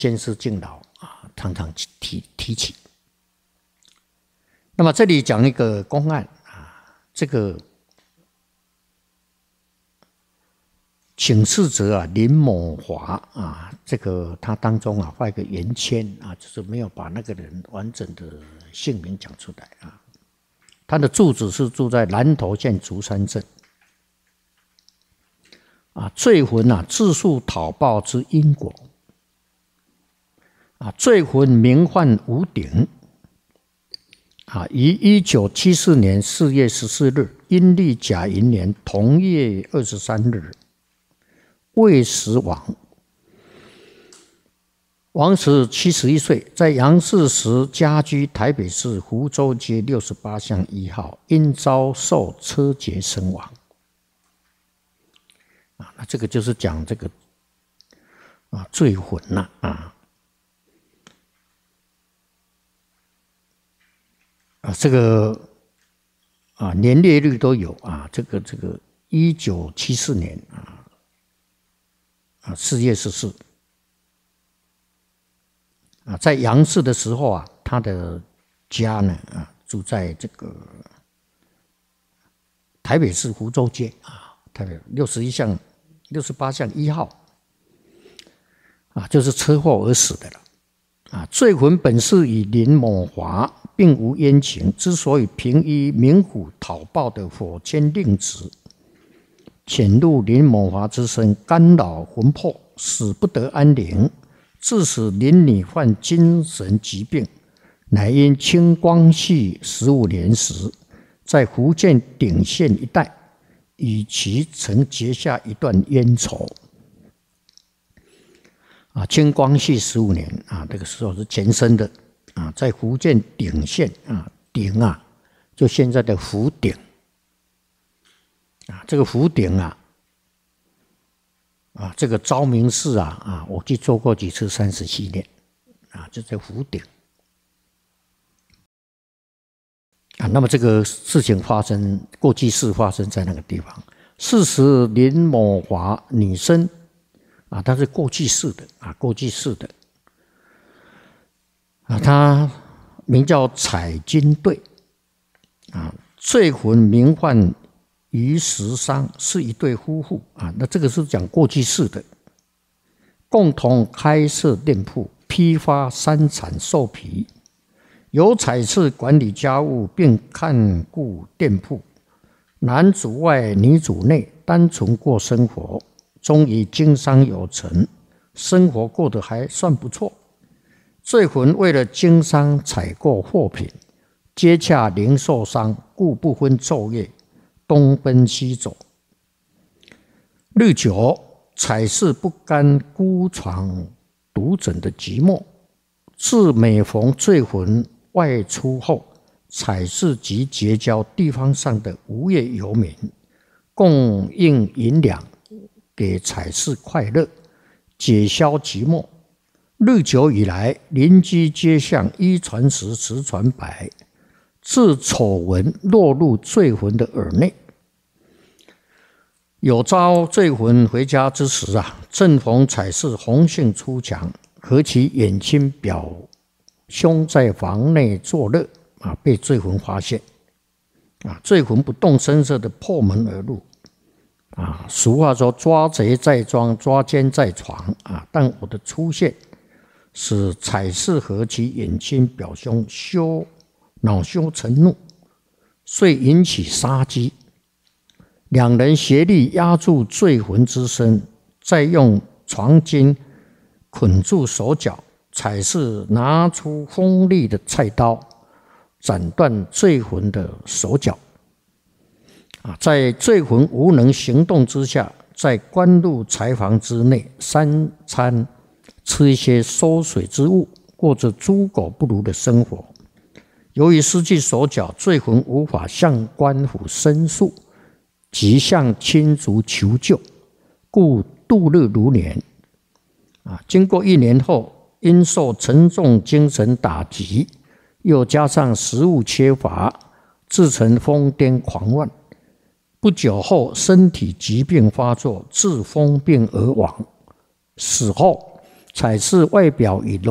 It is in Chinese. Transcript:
监视敬老啊，常常提起。那么这里讲一个公案啊，这个请示者啊林某华啊，这个他当中啊画一个圆圈啊，就是没有把那个人完整的姓名讲出来啊。他的住址是住在南投县竹山镇啊，罪魂啊自述讨报之因果啊，罪魂名唤吴鼎啊，于1974年4月14日，阴历甲寅年同月23日，未时亡。王时71岁，在杨氏时家居台北市福州街68巷1号，因遭受车劫身亡。啊，那这个就是讲这个啊罪魂呐这个啊年月日都有啊，这个1974年4月14啊，在杨氏的时候啊，他的家呢住在这个台北市福州街啊，台北68巷1号啊，就是车祸而死的了啊。罪魂本是与林某华并无冤情，之所以凭依冥府讨报的火签令旨，潜入林某华之身，干扰魂魄，使不得安宁，致使林女患精神疾病，乃因清光绪15年时，在福建鼎县一带与其曾结下一段冤仇。啊，清光绪15年啊，这个时候是前身的啊，在福建鼎县啊，鼎啊，就现在的福鼎啊，这个福鼎啊，这个昭明寺啊，我去做过几次37年啊，就在福鼎啊。那么这个事情发生，过继事发生在那个地方。事实林某华女生啊，她是过继式的啊，过继式的啊，她名叫彩金队啊，罪魂名唤于时商，是一对夫妇啊。那这个是讲过继式的，共同开设店铺，批发山产兽皮，由彩氏管理家务并看顾店铺，男主外女主内，单纯过生活，终于经商有成，生活过得还算不错。罪魂为了经商采购货品，接洽零售商，故不分昼夜，东奔西走。日久，彩氏不甘孤床独枕的寂寞，自每逢罪魂外出后，彩氏即结交地方上的无业游民，供应银两给彩氏快乐，解消寂寞。日久以来，邻居皆向一传十，十传百，自丑闻落入罪魂的耳内。有朝罪魂回家之时啊，正逢彩氏红杏出墙，和其远亲表兄在房内作乐啊，被罪魂发现啊，罪魂不动声色地破门而入啊。俗话说，抓贼在庄，抓奸在床啊。但我的出现，使彩氏和其远亲表兄恼羞成怒，遂引起杀机。两人协力压住罪魂之身，再用床巾捆住手脚。彩氏拿出锋利的菜刀，斩断罪魂的手脚。在罪魂无能行动之下，在关入柴房之内，三餐吃一些馊水之物，过着猪狗不如的生活。由于失去手脚，罪魂无法向官府申诉，即向亲族求救，故度日如年。经过1年后，因受沉重精神打击，又加上食物缺乏，致成疯癫狂乱。不久后，身体疾病发作，致疯病而亡。死后， 彩氏外表与